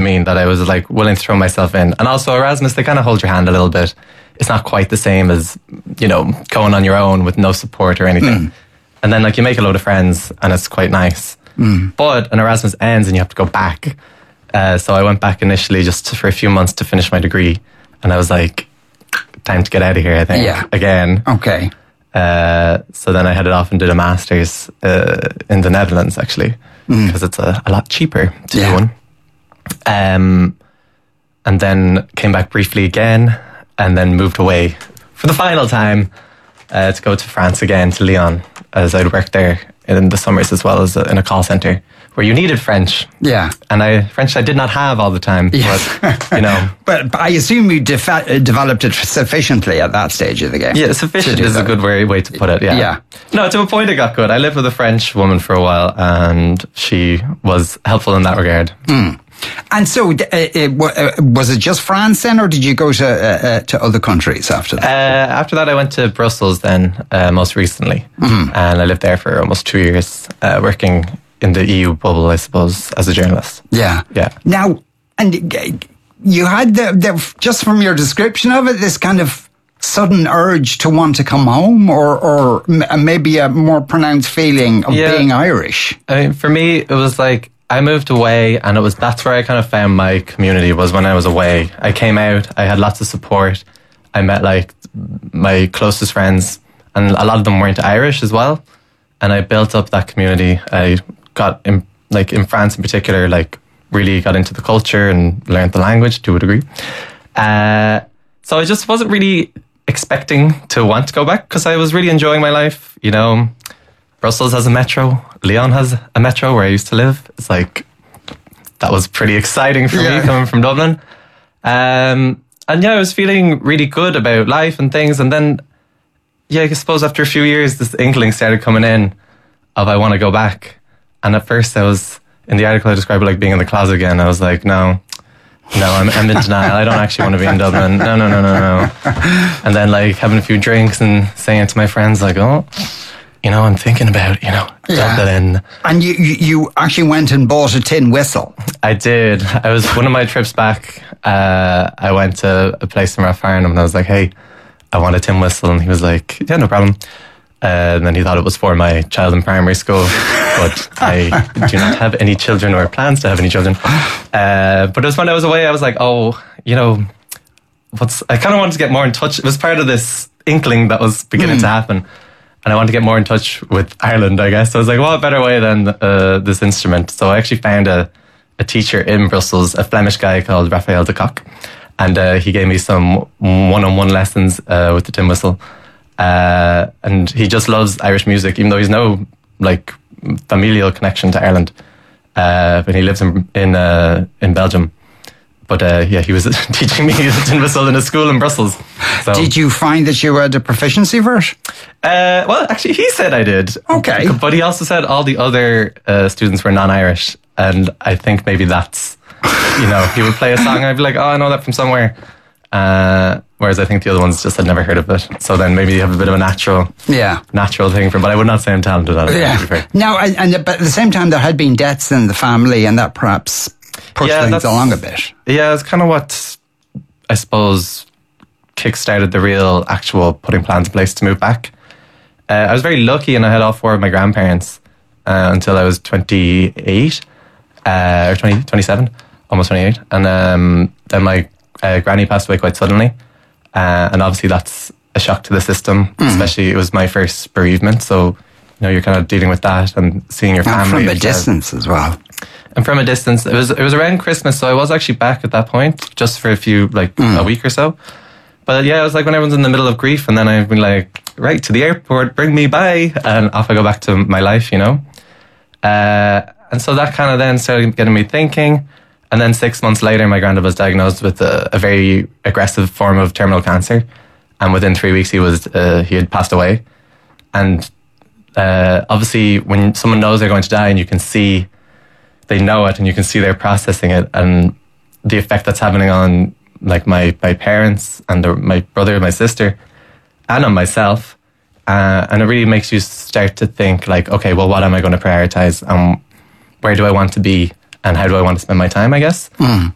mean, that I was like willing to throw myself in. And also Erasmus, they kind of hold your hand a little bit. It's not quite the same as, you know, going on your own with no support or anything. And then like you make a load of friends and it's quite nice. But an Erasmus ends and you have to go back. So I went back initially just for a few months to finish my degree. And I was like, time to get out of here, I think, again. Okay. So then I headed off and did a master's in the Netherlands, actually, because it's a lot cheaper to do one. And then came back briefly again, and then moved away for the final time to go to France again, to Lyon, as I'd worked there in the summers as well as in a call centre where you needed French. Yeah. And French I did not have all the time, but, you know. But I assume you developed it sufficiently at that stage of the game. Yeah, sufficient is a good way to put it, yeah. No, to a point it got good. I lived with a French woman for a while and she was helpful in that regard. And so, was it just France then, or did you go to other countries after that? After that, I went to Brussels then, most recently. And I lived there for almost 2 years, working in the EU bubble, I suppose, as a journalist. Yeah. Now, and you had just from your description of it, this kind of sudden urge to want to come home, or maybe a more pronounced feeling of being Irish. I mean, for me, it was like, I moved away and that's where I kind of found my community, was when I was away. I came out, I had lots of support. I met like my closest friends and a lot of them weren't Irish as well. And I built up that community. I got in France in particular, like really got into the culture and learned the language to a degree. So I just wasn't really expecting to want to go back because I was really enjoying my life, you know. Brussels has a metro. Lyon has a metro where I used to live. It's like, that was pretty exciting for me coming from Dublin. And I was feeling really good about life and things. And then, I suppose after a few years, this inkling started coming in of I want to go back. And at first I was, in the article I described it like being in the closet again. I was like, no, I'm in denial. I don't actually want to be in Dublin. No. And then like having a few drinks and saying to my friends like, oh, you know, I'm thinking about, Dublin. And you actually went and bought a tin whistle. I did. I was one of my trips back. I went to a place in Rathfarnham and I was like, hey, I want a tin whistle. And he was like, yeah, no problem. And then he thought it was for my child in primary school. But I do not have any children or plans to have any children. But it was when I was away, I was like, oh, you know, I kind of wanted to get more in touch. It was part of this inkling that was beginning to happen. And I wanted to get more in touch with Ireland, I guess. So I was like, what better way than this instrument? So I actually found a teacher in Brussels, a Flemish guy called Raphael de Kock. And he gave me some one-on-one lessons with the tin whistle. And he just loves Irish music, even though he's no like familial connection to Ireland. But he lives in Belgium. But he was teaching me the tin whistle in a school in Brussels. So. Did you find that you had a proficiency for it? Well, actually, he said I did. Okay. But he also said all the other students were non-Irish. And I think maybe that's, he would play a song and I'd be like, oh, I know that from somewhere. Whereas I think the other ones just had never heard of it. So then maybe you have a bit of a natural thing for it. But I would not say I'm talented at it. Yeah. Now, but at the same time, there had been deaths in the family and that perhaps pushed things along a bit. Yeah, it's kind of what I suppose kick-started the real actual putting plans in place to move back. I was very lucky and I had all four of my grandparents until I was 28 or 27, almost 28. And then my granny passed away quite suddenly. And obviously that's a shock to the system, especially it was my first bereavement. So, you're kind of dealing with that and seeing your family. And from a distance as well. And from a distance, it was around Christmas, so I was actually back at that point, just for a week or so. But it was like when everyone's in the middle of grief, and then I've been like, right, to the airport, bring me by, and off I go back to my life, And so that kind of then started getting me thinking. And then 6 months later, my granddad was diagnosed with a very aggressive form of terminal cancer. And within 3 weeks, he had passed away. And obviously, when someone knows they're going to die and you can see they know it and you can see they're processing it and the effect that's having on like my parents and my brother, my sister, and on myself. And it really makes you start to think like, okay, well, what am I going to prioritize? Where do I want to be? And how do I want to spend my time, I guess?